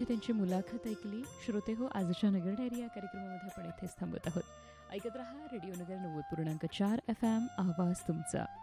त्यांची मुलाखत ऐकली. श्रोते हो, आजच्या नगर डायरी या कार्यक्रमामध्ये आपण इथेच थांबत आहोत. ऐकत रहा रेडिओ नगर 90.4 FM, आवाज तुमचा.